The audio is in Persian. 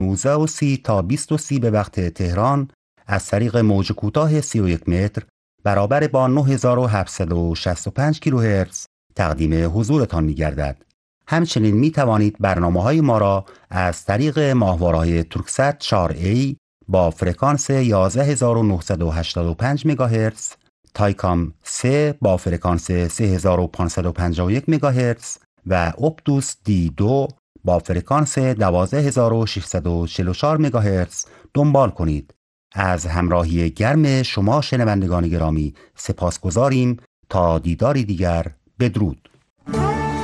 19:30 تا 20:30 به وقت تهران از طریق موج کوتاه 31 متر برابر با 9765 کیلوهرتز تقدیم حضورتان می‌گردد. همچنین می توانید برنامه‌های ما را از طریق ماهواره‌های تورکست 4A با فرکانس 11985 مگاهرتز، تایکام 3 با فرکانس 3551 مگاهرتز و اپتوس دی2 با فرکانس 12644 مگاهرتز دنبال کنید. از همراهی گرم شما شنوندگان گرامی سپاسگزاریم. تا دیداری دیگر، بدرود.